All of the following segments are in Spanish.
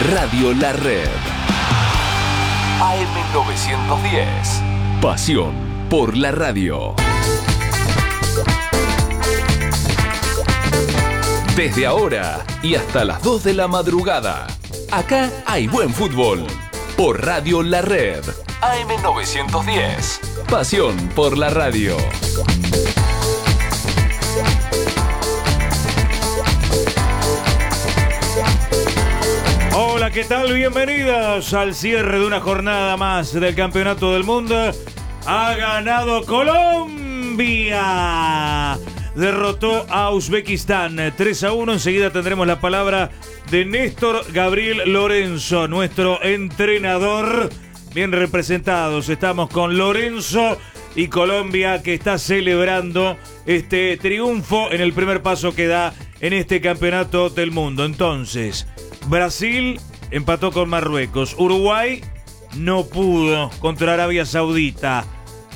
Radio La Red. AM910. Pasión por la radio. Desde ahora y hasta las 2 de la madrugada. Acá hay buen fútbol. Por Radio La Red. AM910. Pasión por la radio. Hola, ¿qué tal? Bienvenidos al cierre de una jornada más del Campeonato del Mundo. Ha ganado Colombia. Derrotó a Uzbekistán 3-1. Enseguida tendremos la palabra de Néstor Gabriel Lorenzo, nuestro entrenador. Bien representados estamos con Lorenzo y Colombia, que está celebrando este triunfo en el primer paso que da en este Campeonato del Mundo. Entonces, Brasil empató con Marruecos. Uruguay no pudo contra Arabia Saudita.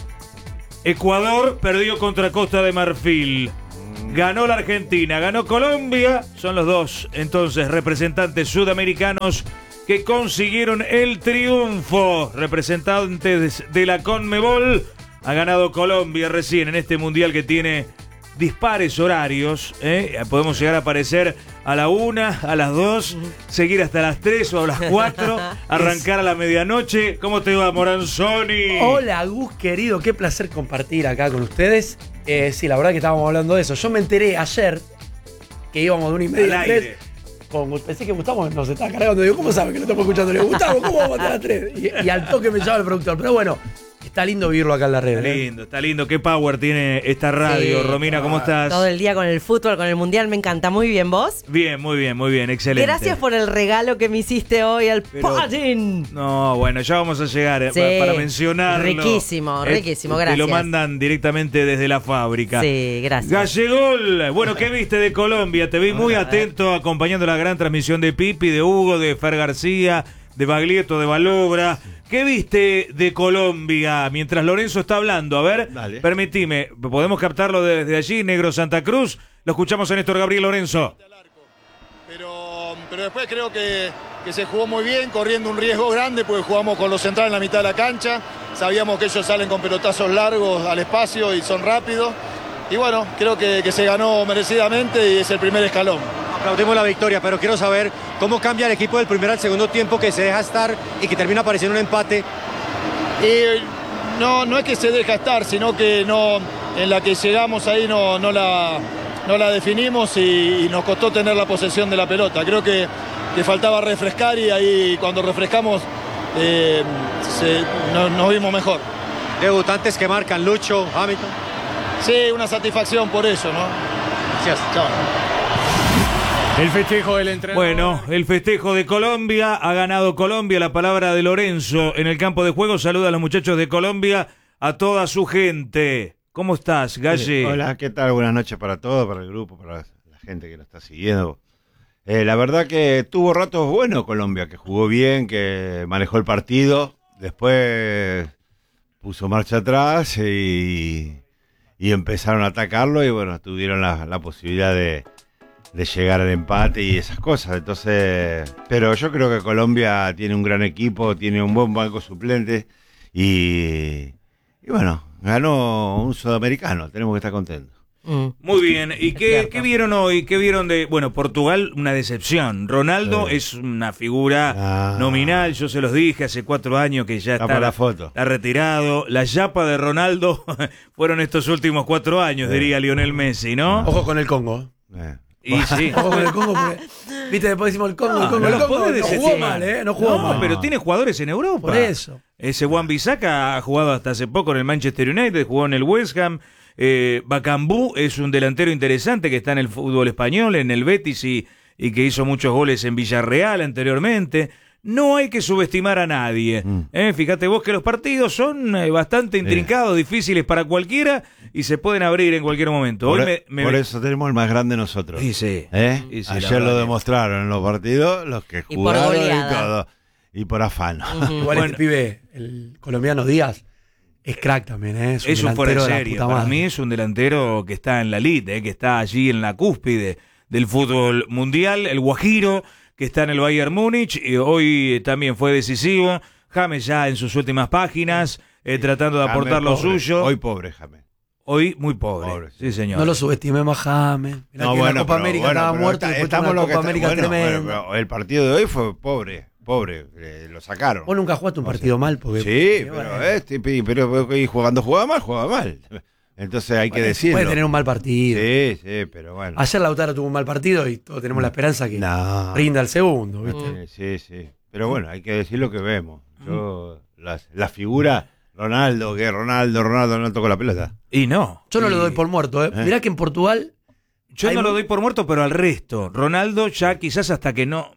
Ecuador perdió contra Costa de Marfil. Ganó la Argentina, ganó Colombia. Son los dos, entonces, representantes sudamericanos que consiguieron el triunfo. Representantes de la CONMEBOL. Ha ganado Colombia recién en este mundial que tiene dispares horarios. Podemos llegar a aparecer a la 1, a las 2, seguir hasta las 3 o a las 4, arrancar a la medianoche. ¿Cómo te va, Moranzoni? Hola, Gus, querido, qué placer compartir acá con ustedes. Sí, la verdad que estábamos hablando de eso. Yo me enteré ayer que íbamos de 1:30 a 3. Pensé que Gustavo nos estaba cargando. Digo, ¿cómo sabe que no estamos escuchando? Le digo, Gustavo, ¿cómo vamos a estar a 3? Y al toque me llama el productor. Pero bueno, está lindo vivirlo acá en la red. Está lindo. Qué power tiene esta radio. Sí. Romina, ¿cómo estás? Todo el día con el fútbol, con el mundial, me encanta. Muy bien, ¿vos? Bien, muy bien, excelente. Gracias por el regalo que me hiciste hoy al Pudding. No, bueno, ya vamos a llegar para mencionarlo. Riquísimo, gracias. Te lo mandan directamente desde la fábrica. Sí, gracias. Gallegol, bueno, ¿qué viste de Colombia? Te vi muy atento acompañando la gran transmisión de Pipi, de Hugo, de Fer García, de Baglietto, de Balobra. ¿Qué viste de Colombia mientras Lorenzo está hablando? A ver, dale. Permitime, ¿podemos captarlo desde allí, Negro Santa Cruz? Lo escuchamos a Néstor Gabriel Lorenzo. Pero después creo que se jugó muy bien, corriendo un riesgo grande, porque jugamos con los centrales en la mitad de la cancha. Sabíamos que ellos salen con pelotazos largos al espacio y son rápidos. Y bueno, creo que se ganó merecidamente y es el primer escalón. Aplaudimos la victoria, pero quiero saber cómo cambia el equipo del primer al segundo tiempo, que se deja estar y que termina apareciendo un empate. No es que se deja estar, sino que no, en la que llegamos ahí no la definimos y nos costó tener la posesión de la pelota. Creo que faltaba refrescar y ahí cuando refrescamos nos vimos mejor. Debutantes que marcan, Lucho, Hamilton. Sí, una satisfacción por eso, ¿no? Gracias. Chao. El festejo del entrenador. Bueno, el festejo de Colombia. Ha ganado Colombia. La palabra de Lorenzo en el campo de juego. Saluda a los muchachos de Colombia, a toda su gente. ¿Cómo estás, Galle? Hola, ¿qué tal? Buenas noches para todos, para el grupo, para la gente que lo está siguiendo. La verdad que tuvo ratos buenos Colombia, que jugó bien, que manejó el partido. Después puso marcha atrás y empezaron a atacarlo y bueno, tuvieron la posibilidad de llegar al empate y esas cosas. Entonces, pero yo creo que Colombia tiene un gran equipo, tiene un buen banco suplente y bueno, ganó un sudamericano, tenemos que estar contentos. Muy bien, ¿y qué vieron hoy? ¿Qué vieron de, Portugal? Una decepción. Ronaldo es una figura nominal, yo se los dije hace 4 años que ya está la foto. Está retirado. La yapa de Ronaldo fueron estos últimos 4 años, diría Lionel Messi, ¿no? Ojo con el Congo. Y sí. Ojo con el Congo, porque, viste, después decimos el Congo, no jugó mal, no jugó mal. Pero tiene jugadores en Europa. Por eso. Ese Wan-Bissaka ha jugado hasta hace poco en el Manchester United, jugó en el West Ham. Bakambu es un delantero interesante que está en el fútbol español, en el Betis y que hizo muchos goles en Villarreal anteriormente. No hay que subestimar a nadie. Fíjate vos que los partidos son bastante intrincados, difíciles para cualquiera y se pueden abrir en cualquier momento. Por eso tenemos el más grande nosotros. Sí. Ayer lo demostraron en los partidos, los que jugaron y todo. Y por afano. Igual el pibe, el colombiano Díaz, es crack también, es un fuera de serie. Para mí es un delantero que está en la elite, que está allí en la cúspide del fútbol mundial, el Guajiro, que está en el Bayern Múnich, y hoy también fue decisivo. James ya en sus últimas páginas, tratando de aportar lo suyo. Hoy pobre James. Hoy muy pobre, sí señor. No lo subestimemos a James. No, bueno, la Copa pero, América estaba muerto y después tuvo una Copa América tremenda. Pero el partido de hoy fue pobre, lo sacaron. Vos nunca jugaste un partido mal. Porque, sí, pero y jugaba mal. Entonces hay que decirlo. Puede tener un mal partido. Sí, pero bueno. Ayer Lautaro tuvo un mal partido y todos tenemos la esperanza que rinda el segundo, ¿viste? Sí. Pero bueno, hay que decir lo que vemos. Yo, la figura... Ronaldo no tocó la pelota. Y no. Yo no lo doy por muerto, ¿eh? Mirá que en Portugal... Yo no lo doy por muerto, pero al resto. Ronaldo ya quizás hasta que no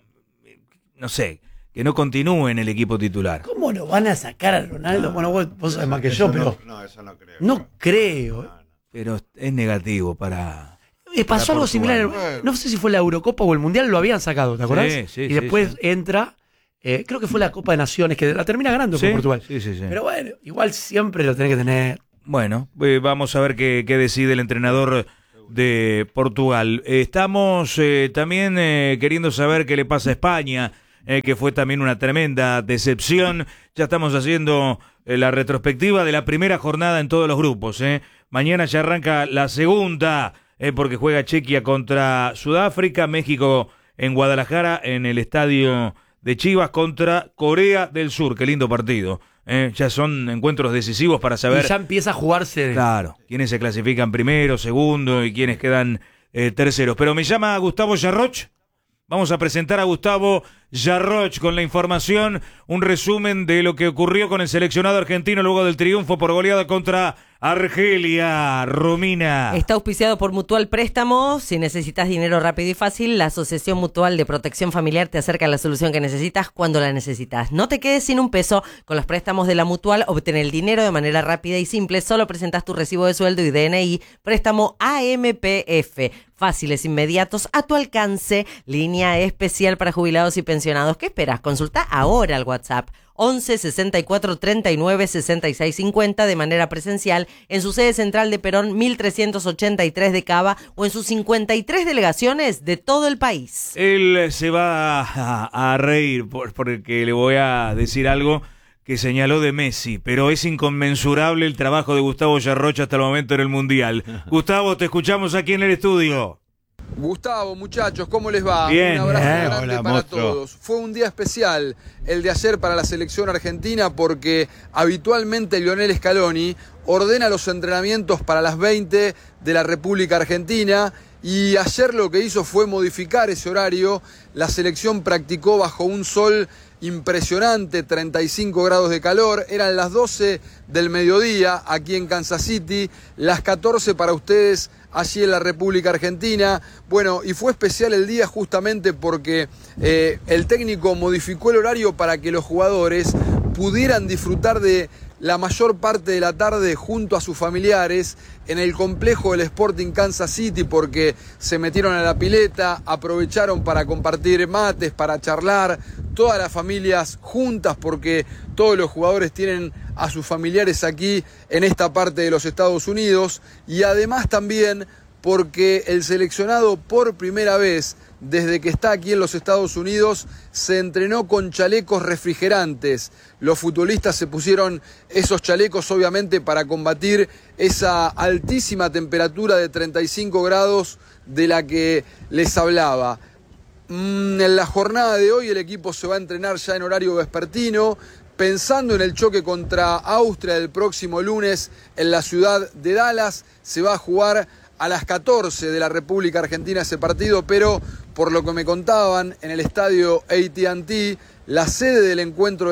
sé, que no continúe en el equipo titular. ¿Cómo lo van a sacar a Ronaldo? Bueno, vos sabés más que yo, pero... No, eso no creo. No creo. Pero es negativo para... pasó algo similar. No sé si fue la Eurocopa o el Mundial, lo habían sacado, ¿te acordás? Sí, y después entra... creo que fue la Copa de Naciones, que la termina ganando con Portugal. Sí. Pero bueno, igual siempre lo tenés que tener. Bueno, vamos a ver qué decide el entrenador de Portugal. Estamos también queriendo saber qué le pasa a España, que fue también una tremenda decepción. Ya estamos haciendo la retrospectiva de la primera jornada en todos los grupos. Mañana ya arranca la segunda, porque juega Chequia contra Sudáfrica, México en Guadalajara, en el estadio de Chivas contra Corea del Sur. Qué lindo partido. Ya son encuentros decisivos para saber... Y ya empieza a jugarse... Claro, quiénes se clasifican primero, segundo y quiénes quedan terceros. Pero me llama Gustavo Yarroch. Vamos a presentar a Gustavo Yarroch con la información, un resumen de lo que ocurrió con el seleccionado argentino luego del triunfo por goleada contra Argelia. Romina. Está auspiciado por Mutual Préstamo. Si necesitas dinero rápido y fácil, la Asociación Mutual de Protección Familiar te acerca a la solución que necesitas cuando la necesitas. No te quedes sin un peso. Con los préstamos de la Mutual, obtén el dinero de manera rápida y simple. Solo presentas tu recibo de sueldo y DNI. Préstamo AMPF. Fáciles, inmediatos, a tu alcance. Línea especial para jubilados y pensionados. ¿Qué esperas? Consulta ahora al WhatsApp 11 64 39 66 50 de manera presencial en su sede central de Perón 1383 de Cava o en sus 53 delegaciones de todo el país. Él se va a reír porque le voy a decir algo que señaló de Messi, pero es inconmensurable el trabajo de Gustavo Yarroch hasta el momento en el Mundial. Gustavo, te escuchamos aquí en el estudio. Gustavo, muchachos, ¿cómo les va? Bien, un abrazo grande hola, para monstruo. todos. Fue un día especial el de ayer para la selección argentina porque habitualmente Lionel Scaloni ordena los entrenamientos para las 20 de la República Argentina y ayer lo que hizo fue modificar ese horario. La selección practicó bajo un sol impresionante, 35 grados de calor, eran las 12 del mediodía aquí en Kansas City, las 14 para ustedes allí en la República Argentina. Bueno, y fue especial el día justamente porque el técnico modificó el horario para que los jugadores pudieran disfrutar de la mayor parte de la tarde junto a sus familiares en el complejo del Sporting Kansas City porque se metieron a la pileta, aprovecharon para compartir mates, para charlar, todas las familias juntas porque todos los jugadores tienen a sus familiares aquí en esta parte de los Estados Unidos y además también porque el seleccionado por primera vez desde que está aquí en los Estados Unidos se entrenó con chalecos refrigerantes. Los futbolistas se pusieron esos chalecos obviamente para combatir esa altísima temperatura de 35 grados de la que les hablaba. En la jornada de hoy el equipo se va a entrenar ya en horario vespertino, pensando en el choque contra Austria del próximo lunes en la ciudad de Dallas. Se va a jugar a las 14 de la República Argentina ese partido, pero por lo que me contaban en el estadio AT&T, la sede del encuentro